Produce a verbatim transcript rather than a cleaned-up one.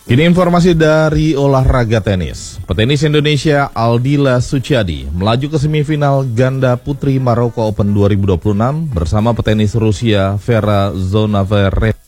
Ini informasi dari olahraga tenis. Petenis Indonesia Aldila Suciadi melaju ke semifinal ganda putri Maroko Open dua ribu dua puluh enam bersama petenis Rusia Vera Zvonareva.